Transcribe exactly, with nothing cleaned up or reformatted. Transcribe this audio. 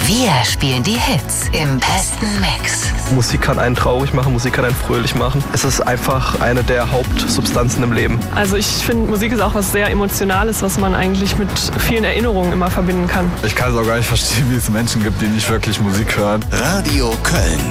Wir spielen die Hits im besten Mix. Musik kann einen traurig machen, Musik kann einen fröhlich machen. Es ist einfach eine der Hauptsubstanzen im Leben. Also ich finde, Musik ist auch was sehr Emotionales, was man eigentlich mit vielen Erinnerungen immer verbinden kann. Ich kann es auch gar nicht verstehen, wie es Menschen gibt, die nicht wirklich Musik hören. Radio Köln.